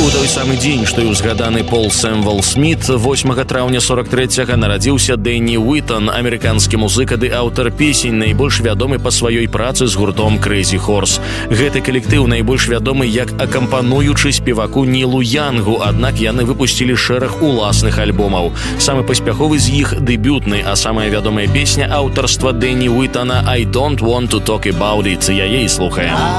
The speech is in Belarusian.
У той самы дзень, што і ўзгаданы Пол Сэмвел Сміт, 8 траўня 43-го нарадзіўся Дэнні Уітон, амерыканскі музыка ды аўтар песень, найбольш вядомы па сваёй працы з гуртом Crazy Horse. Гэты калектыў найбольш вядомы як акампануючы спеваку Нілу Янгу, аднак яны выпусцілі шэраг уласных альбомаў. Самы паспяховы з іх дэбютны, а самая вядомая песня аўтарства Дэнні Уітона «I don't want to talk about it». Яе і слухаем.